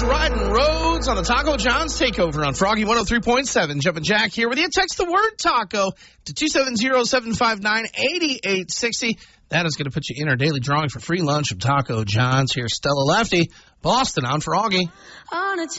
riding roads on the Taco John's Takeover on Froggy 103.7. Jumpin' Jack here with you. Text the word taco to 270-759-8860. That is going to put you in our daily drawing for free lunch from Taco John's. Here's Stella Lefty, Boston on Froggy.